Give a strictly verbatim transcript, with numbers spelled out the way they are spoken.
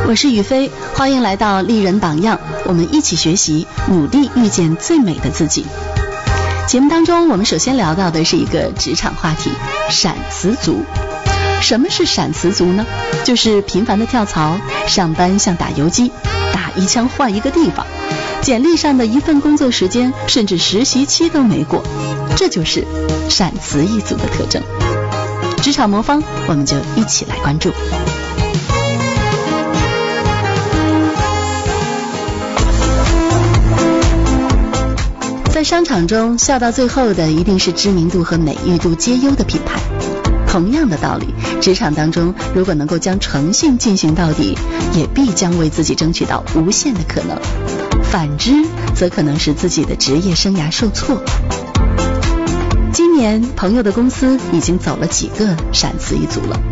我是雨飞，欢迎来到丽人榜样，我们一起学习，努力遇见最美的自己。节目当中，我们首先聊到的是一个职场话题，闪辞族。什么是闪辞族呢？就是频繁的跳槽，上班像打游击，打一枪换一个地方，简历上的一份工作时间甚至实习期都没过，这就是闪辞一族的特征。职场魔方，我们就一起来关注。在商场中，笑到最后的一定是知名度和美誉度皆优的品牌。同样的道理，职场当中如果能够将诚信进行到底，也必将为自己争取到无限的可能。反之，则可能使自己的职业生涯受挫。今年，朋友的公司已经走了几个闪辞一族了。